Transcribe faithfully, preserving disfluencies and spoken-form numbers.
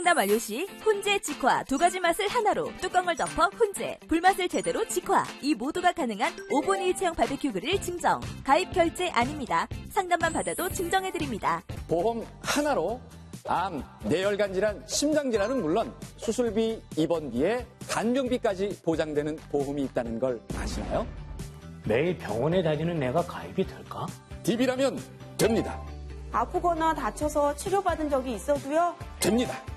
상담 완료 시 훈제, 직화 두 가지 맛을 하나로 뚜껑을 덮어 훈제, 불맛을 제대로 직화. 이 모두가 가능한 오 분 일체형 바비큐 그릴 증정. 가입 결제 아닙니다. 상담만 받아도 증정해드립니다. 보험 하나로 암, 뇌혈관 질환, 심장 질환은 물론 수술비, 입원비에 간병비까지 보장되는 보험이 있다는 걸 아시나요? 매일 병원에 다니는 내가 가입이 될까? 디비라면 됩니다. 아프거나 다쳐서 치료받은 적이 있어도요? 됩니다.